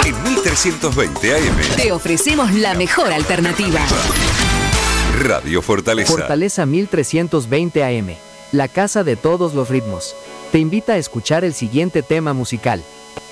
En 1320 AM. Te ofrecemos la mejor alternativa. Radio Fortaleza. Fortaleza 1320 AM. La casa de todos los ritmos. Te invita a escuchar el siguiente tema musical.